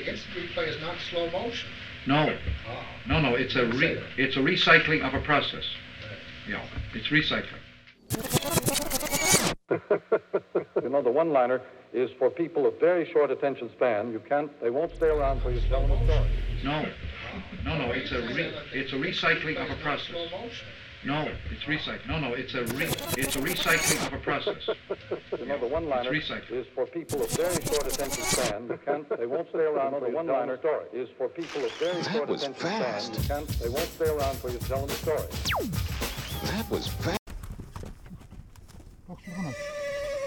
instant replay is not slow motion. No. Oh. No, it's a recycling of a process. Yeah, it's recycling. You know, the one-liner is for people of very short attention span. They won't stay around for you to tell them a story. No, it's a recycling of a process. No, it's recycling. No, it's a recycling of a process. You know, the one-liner is for people of very short attention span. They won't stay around for you to tell them a story. Is for people of very short attention span. They won't stay around for you to tell them a story. That was fast. Bak şu bana.